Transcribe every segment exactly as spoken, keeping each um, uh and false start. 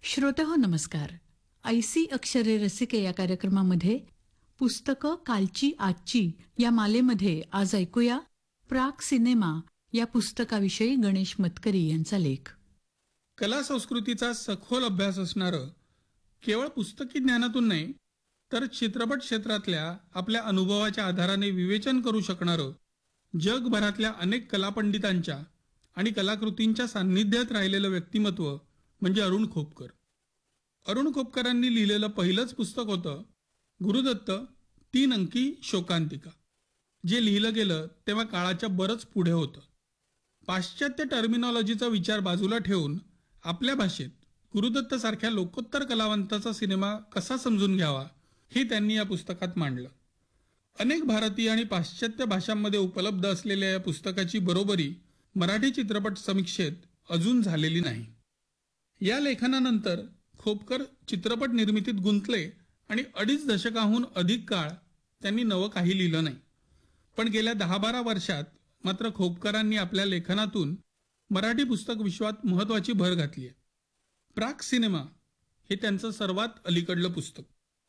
श्रोतेहो नमस्कार. ऐसी अक्षरे रसिके या कार्यक्रमामध्ये पुस्तकं कालची आजची या मालेमध्ये आज ऐकूया प्राक सिनेमा या पुस्तकाविषयी गणेश मतकरी यांचा लेख. कला संस्कृतीचा सखोल अभ्यास असणारं केवळ पुस्तकी ज्ञानातून नाही तर चित्रपट क्षेत्रातल्या आपल्या अनुभवाच्या आधाराने विवेचन करू शकणारं जगभरातल्या अनेक कलापंडितांच्या आणि कलाकृतींच्या सान्निध्यात राहिलेलं व्यक्तिमत्व म्हणजे अरुण खोपकर. अरुण खोपकरांनी लिहिलेलं पहिलंच पुस्तक होतं गुरुदत्त तीन अंकी शोकांतिका, जे लिहिलं गेलं तेव्हा काळाच्या बरंच पुढे होतं. पाश्चात्य टर्मिनॉलॉजीचा विचार बाजूला ठेवून आपल्या भाषेत गुरुदत्त सारख्या लोकोत्तर कलावंताचा सिनेमा कसा समजून घ्यावा हे त्यांनी या पुस्तकात मांडलं. अनेक भारतीय आणि पाश्चात्य भाषांमध्ये उपलब्ध असलेल्या या पुस्तकाची बरोबरी मराठी चित्रपट समीक्षेत अजून झालेली नाही. या लेखनानंतर खोपकर चित्रपट निर्मितीत गुंतले आणि अडीच दशकाहून अधिक काळ त्यांनी नवं काही लिहिलं नाही. पण गेल्या दहा बारा वर्षात मात्र खोपकरांनी आपल्या लेखनातून मराठी पुस्तक विश्वात महत्वाची भर घातली आहे. प्राक सिनेमा हे त्यांचं सर्वात अलीकडलं पुस्तक.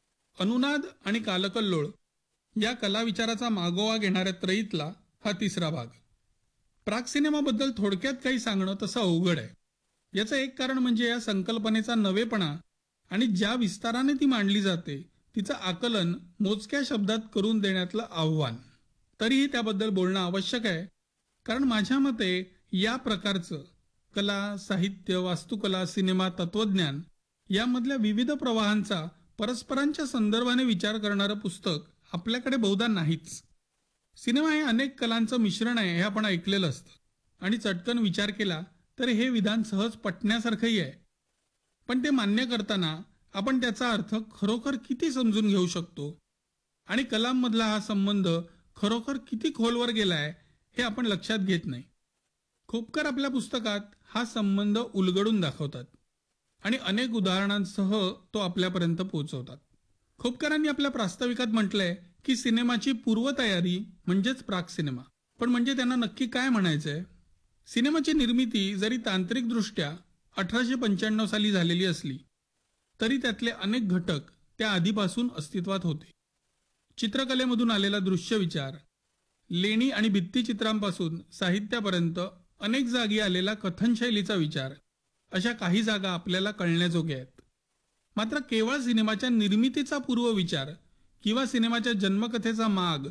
अनुनाद आणि कालकल्लोळ या कलाविचाराचा मागोवा घेणाऱ्या त्रयीतला हा तिसरा भाग. प्राक सिनेमाबद्दल थोडक्यात काही सांगणं तसं अवघड आहे. याचं एक कारण म्हणजे या संकल्पनेचा नवेपणा आणि ज्या विस्ताराने ती मांडली जाते तिचं आकलन मोजक्या शब्दात करून देण्यातलं आव्हान. तरीही त्याबद्दल बोलणं आवश्यक आहे, कारण माझ्या मते या प्रकारचं कला, साहित्य, वास्तुकला, सिनेमा, तत्वज्ञान यामधल्या विविध प्रवाहांचा परस्परांच्या संदर्भाने विचार करणारं पुस्तक आपल्याकडे बहुधा नाहीच. सिनेमा हे अनेक कलांचं मिश्रण आहे हे आपण ऐकलेलं असतं आणि चटकन विचार केला तर हे विधान सहज पटण्यासारखंही आहे. पण ते मान्य करताना आपण त्याचा अर्थ खरोखर किती समजून घेऊ शकतो आणि कलांमधला हा संबंध खरोखर किती खोलवर गेलाय हे आपण लक्षात घेत नाही. खोपकर आपल्या पुस्तकात हा संबंध उलगडून दाखवतात आणि अनेक उदाहरणांसह तो आपल्यापर्यंत पोहोचवतात. खोपकरांनी आपल्या प्रास्ताविकात म्हटलंय की सिनेमाची पूर्वतयारी म्हणजेच प्राक सिनेमा. पण म्हणजे त्यांना नक्की काय म्हणायचंय? सिनेमाची निर्मिती जरी तांत्रिकदृष्ट्या अठराशे पंच्याण्णव साली झालेली असली तरी त्यातले अनेक घटक त्या आधीपासून अस्तित्वात होते. चित्रकलेमधून आलेला दृश्य विचार, लेणी आणि भित्तिचित्रांपासून साहित्यापर्यंत अनेक जागी आलेला कथनशैलीचा विचार, अशा काही जागा आपल्याला कळण्याजोग्या आहेत. मात्र केवळ सिनेमाच्या निर्मितीचा पूर्वविचार किंवा सिनेमाच्या जन्मकथेचा माग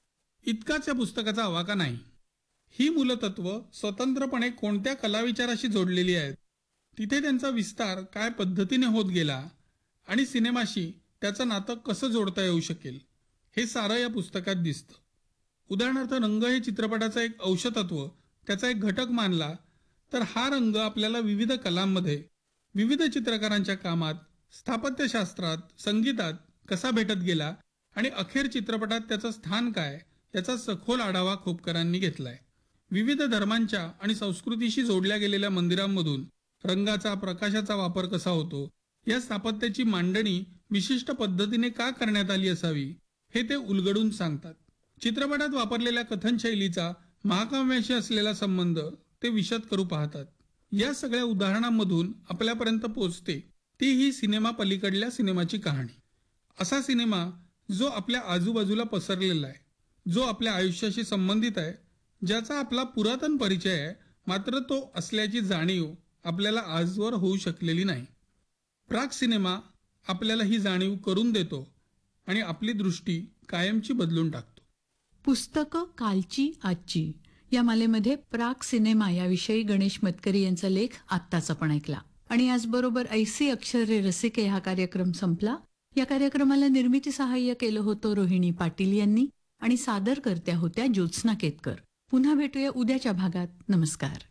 इतकाच या पुस्तकाचा आवाका नाही. ही मूलतत्व स्वतंत्रपणे कोणत्या कलाविचाराशी जोडलेली आहेत, तिथे त्यांचा विस्तार काय पद्धतीने होत गेला आणि सिनेमाशी त्याचं नातं कसं जोडता येऊ शकेल हे सारं या पुस्तकात दिसतं. उदाहरणार्थ, रंग हे चित्रपटाचं एक अंशतत्व, त्याचा एक घटक मानला तर हा रंग आपल्याला विविध कलांमध्ये, विविध चित्रकारांच्या कामात, स्थापत्यशास्त्रात, संगीतात कसा भेटत गेला आणि अखेर चित्रपटात त्याचं स्थान काय याचा सखोल आढावा खोपकरांनी घेतलाय. विविध धर्मांच्या आणि संस्कृतीशी जोडल्या गेलेल्या मंदिरांमधून रंगाचा, प्रकाशाचा वापर कसा होतो, या स्थापत्याची मांडणी विशिष्ट पद्धतीने का करण्यात आली असावी हे ते उलगडून सांगतात. चित्रपटात वापरलेल्या कथनशैलीचा महाकाव्याशी असलेला संबंध ते विशद करू पाहतात. या सगळ्या उदाहरणांमधून आपल्यापर्यंत पोचते ती ही सिनेमा पलीकडल्या सिनेमाची कहाणी. असा सिनेमा जो आपल्या आजूबाजूला पसरलेला आहे, जो आपल्या आयुष्याशी संबंधित आहे, ज्याचा आपला पुरातन परिचय आहे, मात्र तो असल्याची जाणीव आपल्याला आजवर होऊ शकलेली नाही. प्राक सिनेमा आपल्याला ही जाणीव करून देतो आणि आपली दृष्टी कायमची बदलून टाकतो. पुस्तकं कालची आजची या मालेमध्ये प्राक सिनेमा याविषयी गणेश मतकरी यांचा लेख आत्ताच आपण ऐकला. आणि याचबरोबर ऐसी अक्षरे रसिके हा कार्यक्रम संपला. या कार्यक्रमाला निर्मिती सहाय्य केलं होतं रोहिणी पाटील यांनी आणि सादर करत्या होत्या ज्योत्स्ना केतकर. पुन्हा भेटूया उद्याच्या भागात. नमस्कार.